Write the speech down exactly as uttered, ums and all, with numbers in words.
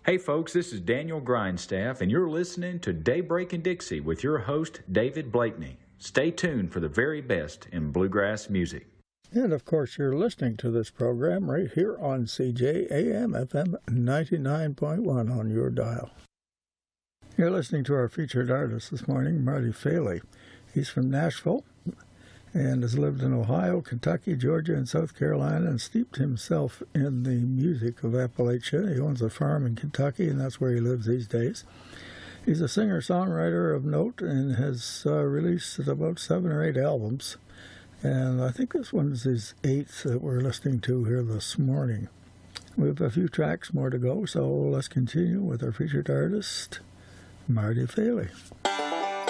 Hey folks, this is Daniel Grindstaff, and you're listening to Daybreak in Dixie with your host, David Blakeney. Stay tuned for the very best in bluegrass music. And of course, you're listening to this program right here on C J A M F M ninety-nine point one on your dial. You're listening to our featured artist this morning, Marty Faley. He's from Nashville and has lived in Ohio, Kentucky, Georgia, and South Carolina, and steeped himself in the music of Appalachia. He owns a farm in Kentucky, and that's where he lives these days. He's a singer-songwriter of note and has uh, released about seven or eight albums. And I think this one's his eighth that we're listening to here this morning. We have a few tracks more to go, so let's continue with our featured artist, Marty Faley.